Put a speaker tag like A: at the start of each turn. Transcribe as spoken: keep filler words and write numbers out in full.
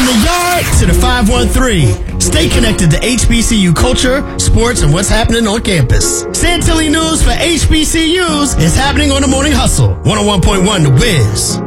A: From the yard to the five one three. Stay connected to H B C U culture, sports, and what's happening on campus. Santilli News for H B C Us is happening on the Morning Hustle. one oh one point one The Wiz.